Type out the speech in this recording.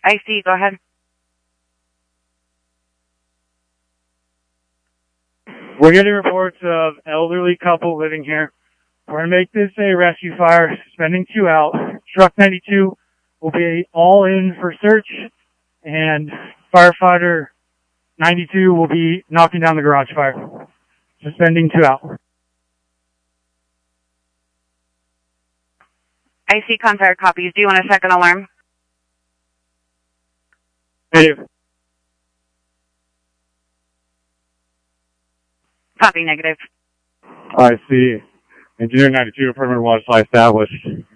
IC, go ahead. We're getting reports of elderly couple living here. We're going to make this a rescue fire, suspending 2 out. Truck 92 will be all in for search, and firefighter 92 will be knocking down the garage fire. Suspending 2 out. IC Confire copies. Do you want a second alarm? I do. Copy, negative. I see. Engineer 92, perimeter water supply established.